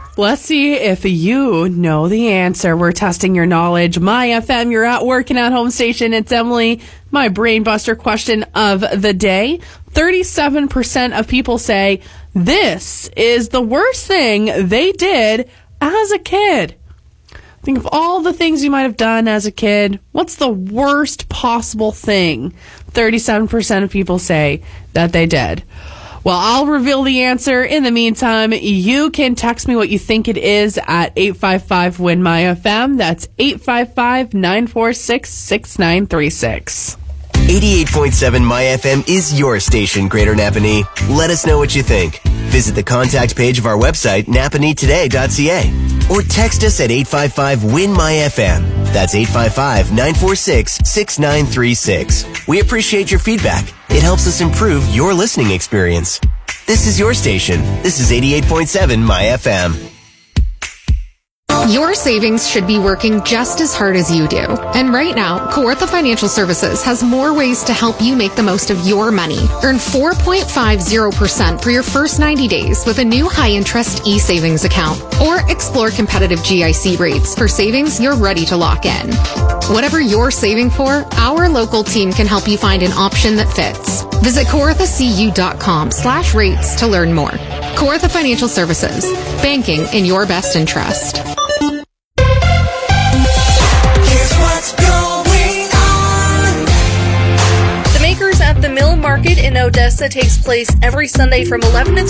Let's see if you know the answer. We're testing your knowledge. My FM, you're at work and at home station. It's Emily. My brain buster question of the day. 37% of people say this is the worst thing they did as a kid. Think of all the things you might have done as a kid. What's the worst possible thing? 37% of people say that they did. Well, I'll reveal the answer. In the meantime, you can text me what you think it is at 855-WIN-MY-FM. That's 855-946-6936. 88.7 My FM is your station, Greater Napanee. Let us know what you think. Visit the contact page of our website, napaneetoday.ca, or text us at 855-WIN-MY-FM. That's 855-946-6936. We appreciate your feedback. It helps us improve your listening experience. This is your station. This is 88.7 My FM. Your savings should be working just as hard as you do. And right now, Kawartha Financial Services has more ways to help you make the most of your money. Earn 4.50% for your first 90 days with a new high-interest e-savings account. Or explore competitive GIC rates for savings you're ready to lock in. Whatever you're saving for, our local team can help you find an option that fits. Visit kawarthacu.com/rates to learn more. Kawartha Financial Services. Banking in your best interest. The Makers at the Mill Market in Odessa takes place every Sunday from 11 to